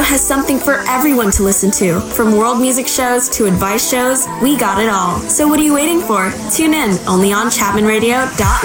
has something for everyone to listen to. From world music shows to advice shows, we got it all. So what are you waiting for? Tune in, only on ChapmanRadio.net.